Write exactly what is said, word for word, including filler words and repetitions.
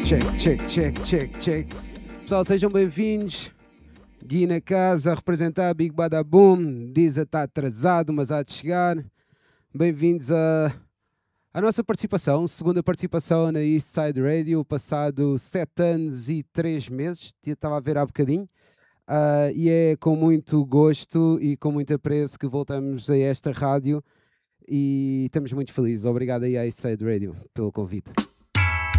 Check, check, check, check, check. Pessoal, sejam bem-vindos. Gui na casa, a representar Big Bada Boom. Diz a está atrasado, mas há de chegar. Bem-vindos a, a nossa participação, segunda participação na East Side Radio, passado sete anos e três meses. Estava a ver há bocadinho. Uh, e é com muito gosto e com muito apreço que voltamos a esta rádio. E estamos muito felizes. Obrigado aí à East Side Radio pelo convite.